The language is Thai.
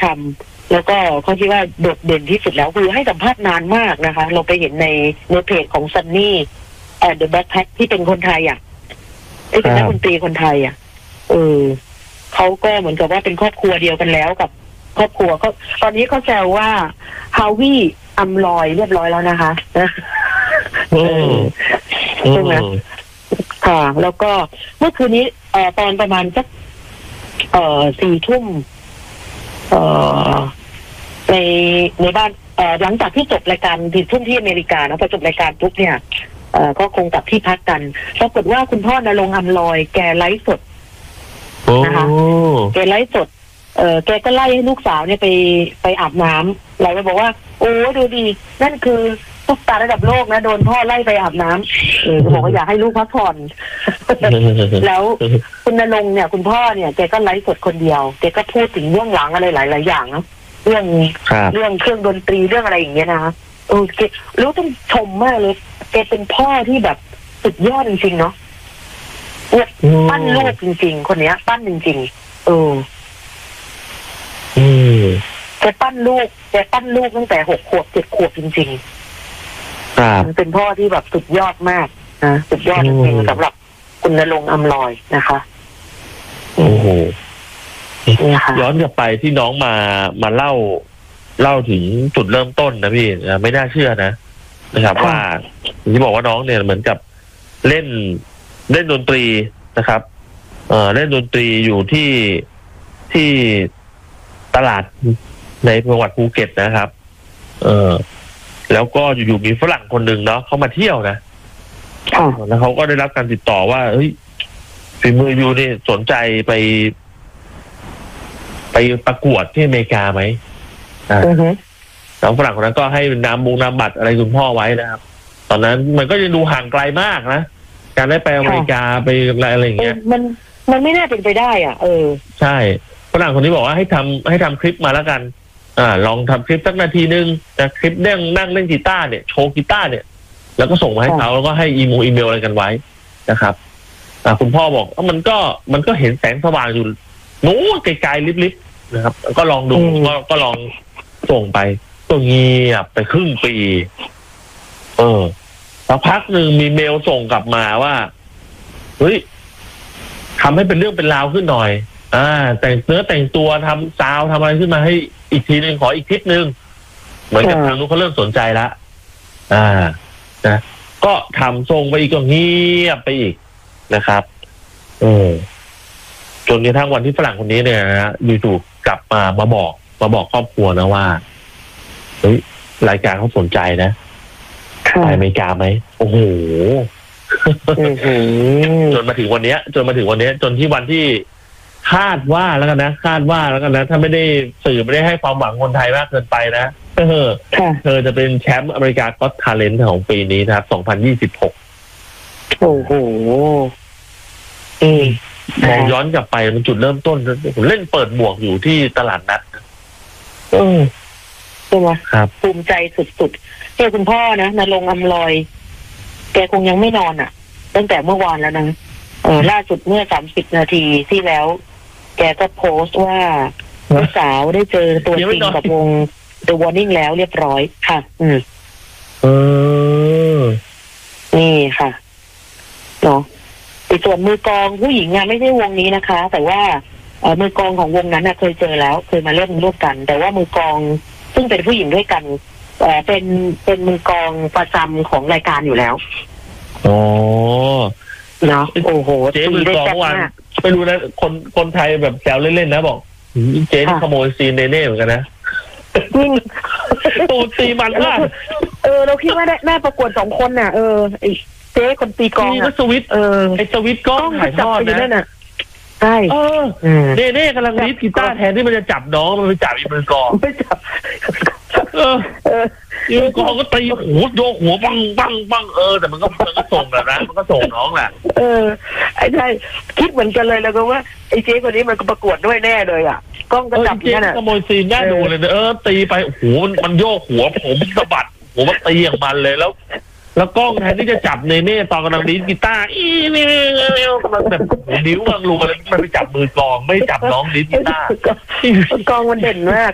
ทำแล้วก็เขาคิดว่าโดดเด่นที่สุดแล้วคือให้สัมภาษณ์นานมากนะคะเราไปเห็นในเพจของซันนี่เดอะแบ็คแพ็คที่เป็นคนไทยที่เป็นนักดนตรีคนไทยเขาก็เหมือนกับว่าเป็นครอบครัวเดียวกันแล้วกับครอบครัวเขาตอนนี้เขาแซวว่าฮาวิอัมลอยเรียบร้อยแล้วนะคะใช่ไหมค่ะแล้วก็เมื่อคืนนี้ตอนประมาณสัก4 ทุ่มในบ้านหลังจากที่จบรายการ4 ทุ่มที่อเมริกานะพอจบรายการปุ๊บเนี่ยก็คงกลับที่พักกันปรากฏว่าคุณพ่อนรงค์อำลอยแกไลฟ์สดนะคะแกไลฟ์สดแกก็ไล่ให้ลูกสาวเนี่ยไปอาบน้ำเราไปบอกว่าโอ้ดูดีนั่นคือซุปตาร์ระดับโลกนะโดนพ่อไล่ไปอาบน้ำบอกว่าอยากให้ลูกพักผ่อนแล้วคุณณรงค์เนี่ยคุณพ่อเนี่ยแกก็ไลฟ์สดคนเดียวแกก็พูดถึงเรื่องหลังอะไรหลายๆอย่างนะเรื่องเครื่องดนตรีเรื่องอะไรอย่างเงี้ยนะแกรู้ต้องชมมากเลยแกเป็นพ่อที่แบบสุดยอดจริงๆเนาะปั้นลูกจริงๆคนเนี้ยปั้นจริงๆแกปั้นลูกตั้งแต่6 ขวบ 7 ขวบจริงๆมันเป็นพ่อที่แบบสุดยอดมากนะสุดยอดจริงๆสำหรับคุณณรงค์อำลอยนะคะโอ้โหย้อนกลับไปที่น้องมาเล่าถึงจุดเริ่มต้นนะพี่ไม่น่าเชื่อนะครับว่าที่บอกว่าน้องเนี่ยเหมือนกับเล่นดนตรีนะครับเล่นดนตรีอยู่ที่ตลาดในจังหวัดภูเก็ตนะครับแล้วก็อยู่ๆมีฝรั่งคนหนึ่งเนาะเขามาเที่ยวนะแล้วเขาก็ได้รับการติดต่อว่าเฮ้ยฝีมือยูนี่สนใจไปประกวดที่อเมริกาไหมแล้วฝรั่งคนนั้นก็ให้นามบัตรอะไรคุณพ่อไว้นะครับตอนนั้นมันก็จะดูห่างไกลมากนะการได้ไปอเมริกาไปอะไรอย่างเงี้ยมันไม่น่าเป็นไปได้ใช่ฝรั่งคนนี้บอกว่าให้ทำคลิปมาแล้วกันลองทำคลิปสักนาทีนึงนะคลิปนั่งเล่นกีตาร์เนี่ยโชว์กีตาร์เนี่ยแล้วก็ส่งมาให้เขาแล้วก็ให้อีเมลอะไรกันไว้นะครับคุณพ่อบอกมันก็เห็นแสงสว่างอยู่นู้นไกลๆลิบๆนะครับก็ลองดูก็ลองส่งไปก็เงียบไปครึ่งปีสักพักหนึ่งมีเมลส่งกลับมาว่าเฮ้ยทำให้เป็นเรื่องเป็นราวขึ้นหน่อยแต่งเนื้อแต่งตัวทำซาวทำอะไรขึ้นมาให้อีกทีนึงขออีกทิศนึงเหมือนกับทางนู้นเขาเริ่มสนใจละนะก็ทำส่งไปอีกก็เงียบไปอีกนะครับจนกระทั่งวันที่ฝรั่งคนนี้เนี่ยนะอยู่ๆกลับมาบอกครอบครัวนะว่าเฮ้ยรายการเขาสนใจนะไปอเมริกาไหมโอ้โหจนมาถึงวันนี้จนที่วันที่คาดว่าแล้วกันนะถ้าไม่ได้สื่อไม่ได้ให้ความหวังคนไทยมากเกินไปนะเธอจะเป็นแชมป์อเมริกาก็อตทาเลนต์ของปีนี้นะครับ2026 โอ้โหมองย้อนกลับไปมันจุดเริ่มต้นผมเล่นเปิดหมวกอยู่ที่ตลาดนัดใช่ไหมครับภูมิใจสุดๆคุณพ่อนะณรงค์อำลอยแกคงยังไม่นอนตั้งแต่เมื่อวานแล้วนะล่าสุดเมื่อ30 นาทีที่แล้วแกก็โพสต์ว่าลูกสาวได้เจอตัวจริงกับวง The Warning แล้วเรียบร้อยค่ะนี่ค่ะเนาะส่วนมือกลองผู้หญิงไม่ใช่วงนี้นะคะแต่ว่ามือกลองของวงนั้นเคยเจอแล้วเคยมาเล่นร่วมกันแต่ว่ามือกลองซึ่งเป็นผู้หญิงด้วยกันเป็นมือกลองประจำของรายการอยู่แล้วเนาะโอ้โหเจ๊มือกลองเมื่อวานไม่รู้นะคนไทยแบบแซวเล่นๆนะบอกเจ๊ขโมยซีนเน่ๆเหมือนกันนะตูตีมันมากเราคิดว่าน่าประกวด2 คนน่ะเจ๊คนตีกลองสวิตไอ้สวิตกล้องถ่ายทอดนะใช่เน่ๆกำลังรีดกีตาร์แทนที่มันจะจับน้องมันไปจับอีมือกลองไม่จับมือกลองก็ตีโยกหัวปังแต่มันก็ส่งแบบนั้นมันก็ส่งน้องแหละไอ้ใช่คิดเหมือนกันเลยแล้วก็ว่าไอ้เจ๊คนนี้มันก็ประกวดด้วยแน่เลยกล้องก็จับนั่นขโมยซีนน่าดูเลยตีไปโอ้โหมันโยกหัวผมสะบัดหัวมันตีอย่างมันเลยแล้วกล้องแทนที่จะจับเน่ๆตอนกำลังดีดกีตาร์กำลังแบบนิ้วกำลังรูมันไปจับมือกลองไม่จับน้องดีดกีตาร์กลองมันเด่นมาก